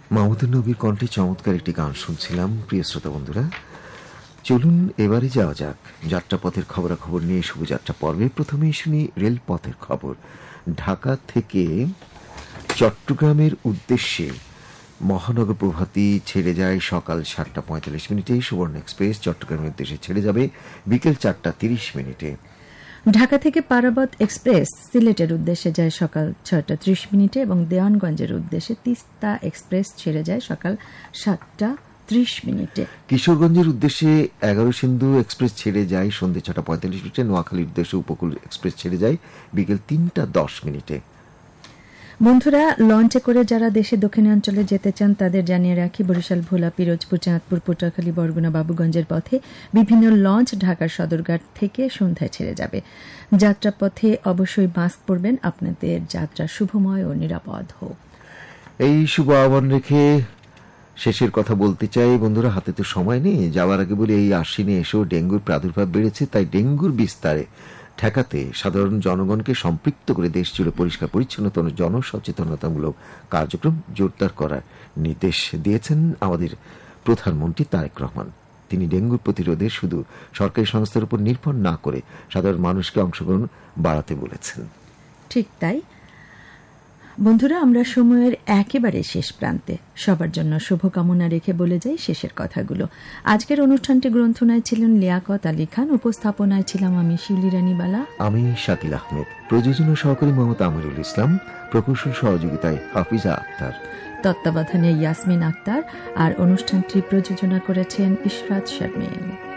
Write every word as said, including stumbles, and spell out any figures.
মাহমুদুর নবীর কণ্ঠে চমৎকার একটি গান শুনছিলাম। প্রিয় শ্রোতা বন্ধুরা, চলুন এবারে যাওয়া যাক যাত্রাপথের খবরাখবর নিয়ে শুভযাত্রা পর্বে। প্রথমেই শুনি রেলপথের খবর। ঢাকা থেকে চট্টগ্রামের উদ্দেশ্যে মহানগর প্রভাতী ছেড়ে যায় সকাল সাতটা পঁয়তাল্লিশ মিনিটে। সুবর্ণ এক্সপ্রেস চট্টগ্রামের উদ্দেশ্যে ছেড়ে যাবে বিকেল চারটা তিরিশ মিনিটে। ঢাকা থেকে পারাবত এক্সপ্রেস সিলেটের উদ্দেশ্যে যায় সকাল ছয়টা ত্রিশ মিনিটে এবং দেওয়ানগঞ্জের উদ্দেশ্যে তিস্তা এক্সপ্রেস ছেড়ে যায় সকাল সাতটা ত্রিশ মিনিটে। কিশোরগঞ্জের উদ্দেশ্যে এগারো সিন্ধু এক্সপ্রেস ছেড়ে যায় সন্ধ্যে ছটা পঁয়তাল্লিশ মিনিটে। নোয়াখালীর উদ্দেশ্যে উপকূল এক্সপ্রেস ছেড়ে যায় বিকেল তিনটা দশ মিনিটে। বন্ধুরা, লঞ্চে করে যারা দেশে দক্ষিণাঞ্চলে যেতে চান তাদের জানিয়ে রাখি, বরিশাল, ভোলা, পিরোজপুর, চাঁদপুর, পটুয়াখালী, বরগুনা, বাবুগঞ্জের পথে বিভিন্ন লঞ্চ ঢাকার সদরঘাট থেকে সন্ধ্যায় ছেড়ে যাবে। যাত্রাপথে অবশ্যই মাস্ক পরবেন। আপনাদের যাত্রা শুভময় ও নিরাপদ হোক। এই শুভ আহ্বান রেখে শেষের কথা বলতে চাই বন্ধুরা, হাতে তো সময় নেই। যাওয়ার আগে বলি, এই আশ্বিনে এসেও ডেঙ্গুর প্রাদুর্ভাব বেড়েছে, তাই ডেঙ্গুর বিস্তারে ঠেকাতে সাধারণ জনগণকে সম্পৃক্ত করে দেশ জুড়ে পরিষ্কার পরিচ্ছন্নতা ও জনসচেতনতামূলক কার্যক্রম জোরদার করার নির্দেশ দিয়েছেন আমাদের প্রধানমন্ত্রী তারেক রহমান। তিনি ডেঙ্গুর প্রতিরোধে শুধু সরকারি সংস্থার উপর নির্ভর না করে সাধারণ মানুষকে অংশগ্রহণ বাড়াতে বলেছেন। ঠিক তাই বন্ধুরা, আমরা সময়ের একেবারে শেষ প্রান্তে। সবার জন্য শুভকামনা রেখে বলে যাই শেষের কথাগুলো। আজকের অনুষ্ঠানটি গ্রন্থনায় ছিলেন লিয়াকত আলী খান, উপস্থাপনায় ছিলাম আমি শিউলি রানী বালা, আমি শাকিল আহমেদ, প্রযোজনা সহকারী মোহাম্মদ আমিরুল ইসলাম, প্রকৌশল সহযোগিতায় হাফিজা আক্তার, তত্ত্বাবধানে ইয়াসমিন আক্তার, আর অনুষ্ঠানটি প্রযোজনা করেছেন ইশরাত শারমিন।